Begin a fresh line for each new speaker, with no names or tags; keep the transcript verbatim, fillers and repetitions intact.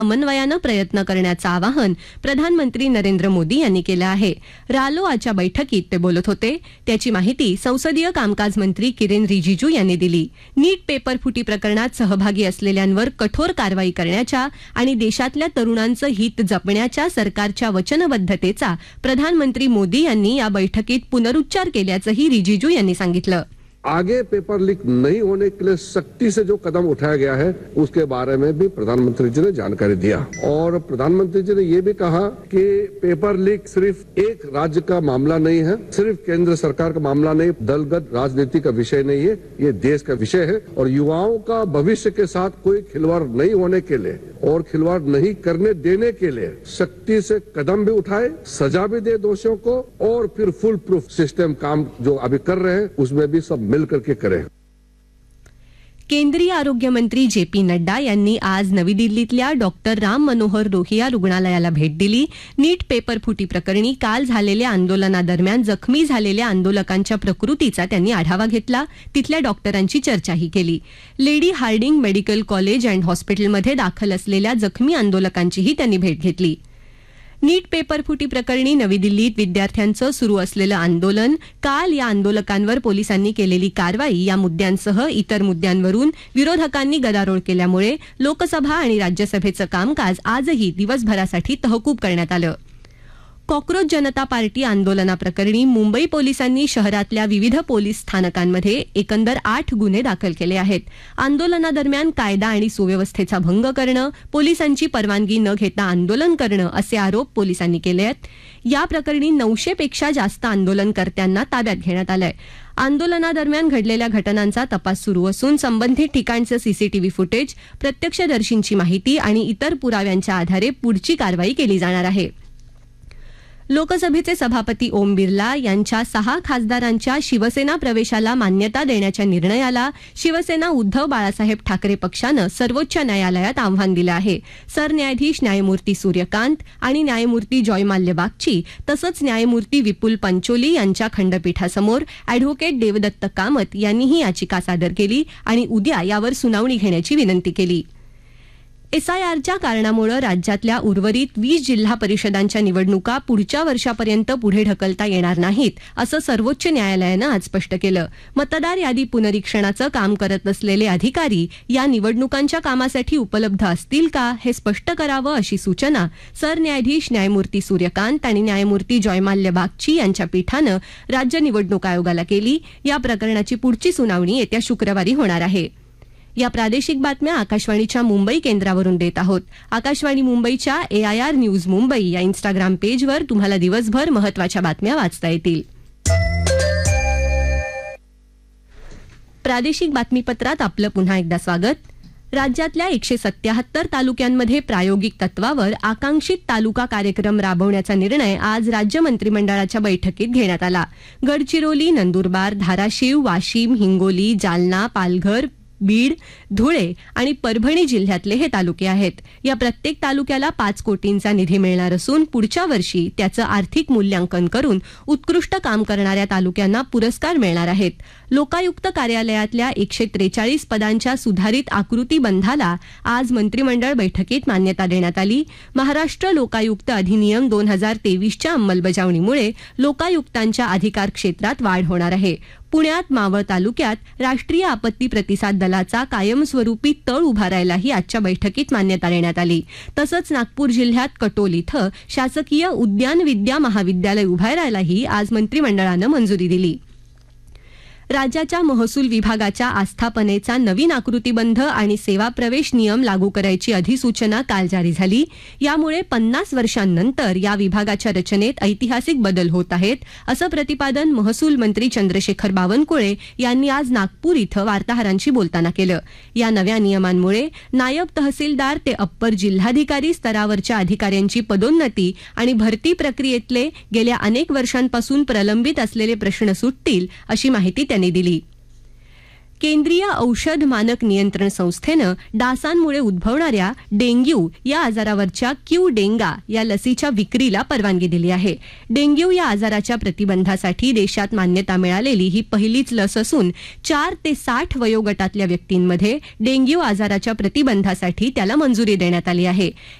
समन्वयानं प्रयत्न करण्याचं आवाहन प्रधानमंत्री नरेंद्र मोदी यांनी केलं आहे. रालोआच्या बैठकीत ते बोलत होते. त्याची माहिती संसदीय कामकाज मंत्री किरेन रिजिजू यांनी दिली. नीट पेपर फुटी प्रकरणात सहभागी असलेल्यांवर कठोर कारवाई करण्याच्या आणि देशातल्या तरुणांचं हित जपण्याच्या सरकारच्या वचनबद्धतेचा प्रधानमंत्री मोदी यांनी या बैठकीत पुनरुच्चार केल्याचंही रिजिजू यांनी सांगितलं.
आगे पेपर लीक नहीं होने के लिए सख्ती से जो कदम उठाया गया है उसके बारे में भी प्रधानमंत्री जी ने जानकारी दिया और प्रधानमंत्री जी ने ये भी कहा कि पेपर लीक सिर्फ एक राज्य का मामला नहीं है, सिर्फ केंद्र सरकार का मामला नहीं, दलगत राजनीति का विषय नहीं है, ये देश का विषय है और युवाओं का भविष्य के साथ कोई खिलवाड़ नहीं होने के लिए और खिलवाड़ नहीं करने देने के लिए सख्ती से कदम भी उठाए, सजा भी दे दोषियों को और फिर फुल प्रूफ सिस्टम काम जो अभी कर रहे हैं उसमें भी सब मिलकर के करें.
केंद्रीय आरोग्य मंत्री जे पी नड्डा यांनी आज नवी दिल्लीतल्या डॉक्टर राम मनोहर लोहिया रुग्णालयाला भेट दिली. नीट पेपर फुटी प्रकरणी काल झालेल्या आंदोलनादरम्यान जखमी झालेल्या आंदोलकांच्या प्रकृतीचा त्यांनी आढावा घेतला. तिथल्या डॉक्टरांची चर्चाही केली. Lady Hardinge medical college and हॉस्पिटलमध्ये दाखल असलेल्या जखमी आंदोलकांचीही त्यांनी भेट घेतली. नीट पेपर फुटी प्रकरणी नवी दिल्लीत विद्यार्थ्यांचं सुरू असलेलं आंदोलन, काल या आंदोलकांवर पोलिसांनी केलेली कारवाई या मुद्द्यांसह इतर मुद्द्यांवरून विरोधकांनी गदारोळ केल्यामुळे लोकसभा आणि राज्यसभेचं कामकाज आजही दिवसभरासाठी तहकूब करण्यात आलं. कॉक्रोच जनता पार्टी आंदोलनाप्रकरणी मुंबई पोलिसांनी शहरातल्या विविध पोलीस स्थानकांमध्ये एकंदर आठ गुन्हे दाखल केले आहेत. आंदोलनादरम्यान कायदा आणि सुव्यवस्थेचा भंग करणं, पोलिसांची परवानगी न घेता आंदोलन करणं असे आरोप पोलिसांनी केले आहेत. या प्रकरणी नऊशे पेक्षा जास्त आंदोलनकर्त्यांना ताब्यात घेण्यात आलंय. आंदोलनादरम्यान घडलेल्या घटनांचा तपास सुरू असून संबंधित ठिकाणचं सीसीटीव्ही फुटेज, प्रत्यक्षदर्शींची माहिती आणि इतर पुराव्यांच्या आधारे पुढची कारवाई केली जाणार आहे. लोकसभेचे सभापती ओम बिर्ला यांच्या सहा खासदारांच्या शिवसेना प्रवेशाला मान्यता देण्याच्या निर्णयाला शिवसेना उद्धव बाळासाहेब ठाकरे पक्षानं सर्वोच्च न्यायालयात आव्हान दिलं आहे. सरन्यायाधीश न्यायमूर्ती सूर्यकांत आणि न्यायमूर्ती जॉयमाल्य बागची तसंच न्यायमूर्ती विपुल पंचोली यांच्या खंडपीठासमोर अॅडव्होकेट देवदत्त कामत यांनी ही याचिका सादर केली आणि उद्या यावर सुनावणी घेण्याची विनंती केली. एसआयआरच्या कारणामुळे राज्यातल्या उर्वरित वीस जिल्हा परिषदांच्या निवडणुका पुढच्या वर्षापर्यंत पुढे ढकलता येणार नाहीत असं सर्वोच्च न्यायालयानं आज स्पष्ट केलं. मतदार यादी पुनरीक्षणाचं काम करत असलेले अधिकारी या निवडणुकांच्या कामासाठी उपलब्ध असतील का हे स्पष्ट करावं अशी सूचना सरन्यायाधीश न्यायमूर्ती सूर्यकांत आणि न्यायमूर्ती जॉयमाल्य बागची यांच्या पीठानं राज्य निवडणूक आयोगाला केली. या प्रकरणाची पुढची सुनावणी येत्या शुक्रवारी होणार आहे. या प्रादेशिक बातम्या आकाशवाणीच्या मुंबई केंद्रावरून देत आहोत. आकाशवाणी मुंबईच्या एआयआर न्यूज मुंबई या इन्स्टाग्राम पेजवर तुम्हाला दिवसभर महत्त्वाच्या बातम्या वाचता येतील. प्रादेशिक बातमीपत्रात आपलं पुन्हा एकदा स्वागत. राज्यातल्या एकशे सत्याहत्तर तालुक्यांमध्ये प्रायोगिक तत्वावर आकांक्षित तालुका कार्यक्रम राबवण्याचा निर्णय आज राज्य मंत्रिमंडळाच्या बैठकीत घेण्यात आला. गडचिरोली, नंदुरबार, धाराशिव, वाशिम, हिंगोली, जालना, पालघर, बीड, धुळे आणि परभणी जिल्ह्यातले हे तालुके आहेत. या प्रत्येक तालुक्याला पाच कोटींचा निधी मिळणार असून पुढच्या वर्षी त्याचं आर्थिक मूल्यांकन करून उत्कृष्ट काम करणाऱ्या तालुक्यांना पुरस्कार मिळणार आहेत. लोकायुक्त कार्यालयातल्या एकशे त्रेचाळीस पदांच्या सुधारित आकृतीबंधाला आज मंत्रिमंडळ बैठकीत मान्यता देण्यात आली. महाराष्ट्र लोकायुक्त अधिनियम दोन हजार तेवीसच्या अंमलबजावणीमुळे लोकायुक्तांच्या अधिकार क्षेत्रात वाढ होणार आहे. पुण्यात मावळ तालुक्यात राष्ट्रीय आपत्ती प्रतिसाद दलाचा कायमस्वरूपी तळ उभारायलाही आजच्या बैठकीत मान्यता देण्यात आली. तसंच नागपूर जिल्ह्यात कटोल इथं शासकीय उद्यान विद्या महाविद्यालय उभारायलाही आज मंत्रिमंडळानं मंजुरी दिली. राज्याच्या महसूल विभागाच्या आस्थापनेचा नवीन आकृतीबंध आणि सेवा प्रवेश नियम लागू करायची अधिसूचना काल जारी झाली. यामुळे पन्नास वर्षांनंतर या विभागाच्या रचनेत ऐतिहासिक बदल होत आहेत, असं प्रतिपादन महसूल मंत्री चंद्रशेखर बावनकुळे यांनी आज नागपूर इथं वार्ताहरांशी बोलताना केलं. या नव्या नियमांमुळे नायब तहसीलदार ते अप्पर जिल्हाधिकारी स्तरावरच्या अधिकाऱ्यांची पदोन्नती आणि भरती प्रक्रियेतले गेल्या अनेक वर्षांपासून प्रलंबित असलेले प्रश्न सुटतील, अशी माहिती त्यांनी दिली. केंद्रीय औषध मानक नियंत्रण संस्थेनं डासांमुळे उद्भवणाऱ्या डेंग्यू या आजारावरच्या क्यू डेंगा या लसीच्या विक्रीला परवानगी दिली आहे. डेंग्यू या आजाराच्या प्रतिबंधासाठी देशात मान्यता मिळालेली ही पहिलीच लस असून चार ते साठ वयोगटातल्या व्यक्तींमध्ये डेंग्यू आजाराच्या प्रतिबंधासाठी त्याला मंजुरी देण्यात आली आहे.